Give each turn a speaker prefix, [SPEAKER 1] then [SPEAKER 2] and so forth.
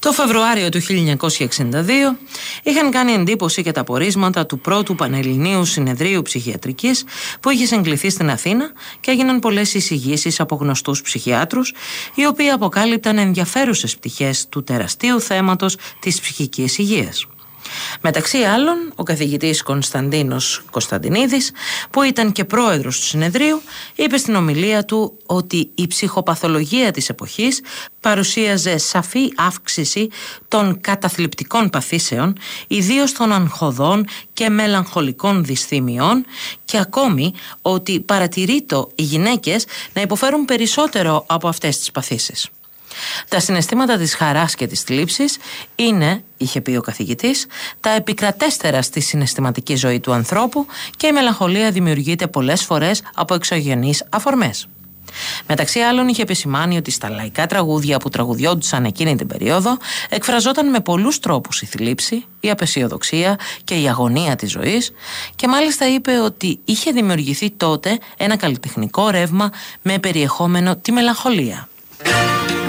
[SPEAKER 1] Το Φεβρουάριο του 1962 είχαν κάνει εντύπωση και τα πορίσματα του πρώτου Πανελληνίου Συνεδρίου Ψυχιατρικής που είχε συγκληθεί στην Αθήνα και έγιναν πολλές εισηγήσεις από γνωστούς ψυχιάτρους, οι οποίοι αποκάλυπταν ενδιαφέρουσες πτυχές του τεραστίου θέματος της ψυχικής υγείας. Μεταξύ άλλων, ο καθηγητής Κωνσταντίνος Κωνσταντινίδης, που ήταν και πρόεδρος του συνεδρίου, είπε στην ομιλία του ότι η ψυχοπαθολογία της εποχής παρουσίαζε σαφή αύξηση των καταθλιπτικών παθήσεων, ιδίως των αγχωδών και μελαγχολικών δυσθυμιών, και ακόμη ότι παρατηρείτο οι γυναίκες να υποφέρουν περισσότερο από αυτές τις παθήσεις. Τα συναισθήματα της χαράς και της θλίψης είναι, είχε πει ο καθηγητής, τα επικρατέστερα στη συναισθηματική ζωή του ανθρώπου και η μελαγχολία δημιουργείται πολλές φορές από εξωγενείς αφορμές. Μεταξύ άλλων, είχε επισημάνει ότι στα λαϊκά τραγούδια που τραγουδιόντουσαν εκείνη την περίοδο εκφραζόταν με πολλούς τρόπους η θλίψη, η απεσιοδοξία και η αγωνία της ζωής, και μάλιστα είπε ότι είχε δημιουργηθεί τότε ένα καλλιτεχνικό ρεύμα με περιεχόμενο τη μελαγχολία.